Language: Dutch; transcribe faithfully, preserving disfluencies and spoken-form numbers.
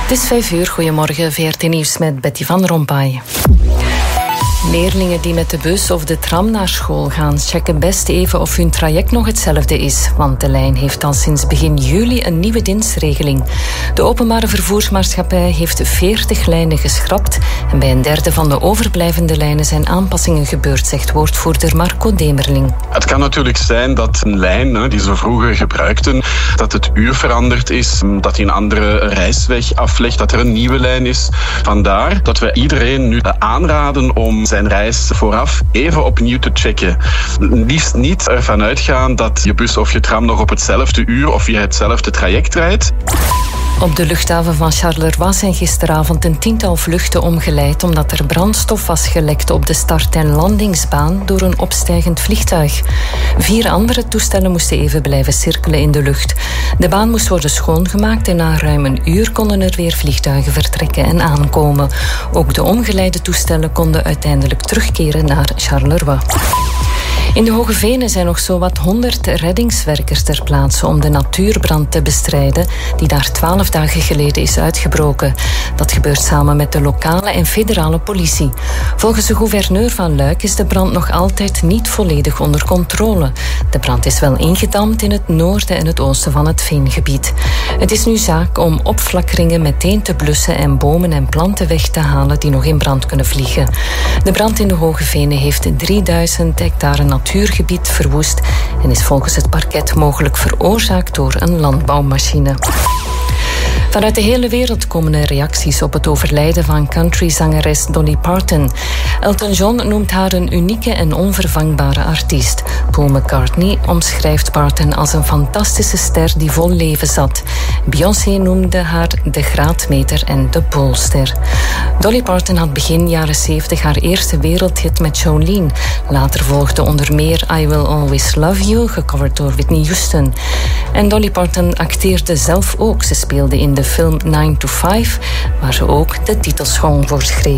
Het is vijf uur. Goedemorgen, V R T Nieuws met Betty van Rompuy. Leerlingen die met de bus of de tram naar school gaan, checken best even of hun traject nog hetzelfde is. Want de lijn heeft al sinds begin juli een nieuwe dienstregeling. De openbare vervoersmaatschappij heeft veertig lijnen geschrapt. En bij een derde van de overblijvende lijnen zijn aanpassingen gebeurd, zegt woordvoerder Marco Demerling. Het kan natuurlijk zijn dat een lijn die ze vroeger gebruikten, dat het uur veranderd is, dat hij een andere reisweg aflegt, dat er een nieuwe lijn is. Vandaar dat we iedereen nu aanraden om zijn reis vooraf even opnieuw te checken. Liefst niet ervan uitgaan dat je bus of je tram nog op hetzelfde uur of via hetzelfde traject rijdt. Op de luchthaven van Charleroi zijn gisteravond een tiental vluchten omgeleid omdat er brandstof was gelekt op de start- en landingsbaan door een opstijgend vliegtuig. Vier andere toestellen moesten even blijven cirkelen in de lucht. De baan moest worden schoongemaakt en na ruim een uur konden er weer vliegtuigen vertrekken en aankomen. Ook de omgeleide toestellen konden uiteindelijk terugkeren naar Charleroi. In de Hoge Venen zijn nog zowat honderd reddingswerkers ter plaatse om de natuurbrand te bestrijden die daar twaalf dagen geleden is uitgebroken. Dat gebeurt samen met de lokale en federale politie. Volgens de gouverneur van Luik is de brand nog altijd niet volledig onder controle. De brand is wel ingedamd in het noorden en het oosten van het veengebied. Het is nu zaak om opflakkeringen meteen te blussen en bomen en planten weg te halen die nog in brand kunnen vliegen. De brand in de Hoge Venen heeft drieduizend hectare natuurgebied verwoest en is volgens het parket mogelijk veroorzaakt door een landbouwmachine. Vanuit de hele wereld komen er reacties op het overlijden van countryzangeres Dolly Parton. Elton John noemt haar een unieke en onvervangbare artiest. Paul McCartney omschrijft Parton als een fantastische ster die vol leven zat. Beyoncé noemde haar de graadmeter en de poolster. Dolly Parton had begin jaren zeventig haar eerste wereldhit met Jolene. Later volgde onder meer I Will Always Love You, gecoverd door Whitney Houston. En Dolly Parton acteerde zelf ook. Ze speelde in de film nine to five, waar ze ook de titelsong voor schreef.